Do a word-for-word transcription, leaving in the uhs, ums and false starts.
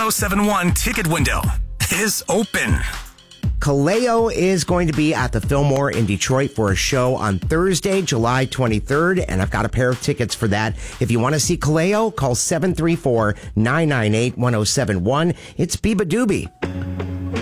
oh seven one ticket window is open. Kaleo is going to be at the Fillmore in Detroit for a show on Thursday, July twenty-third, and I've got a pair of tickets for that. If you want to see Kaleo, call seven three four, nine nine eight, one oh seven one. It's Biba Doobie.